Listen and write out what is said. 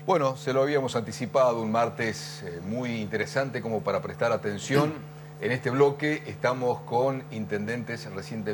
Bueno, se lo habíamos anticipado, un martes muy interesante como para prestar atención. En este bloque estamos con intendentes recientemente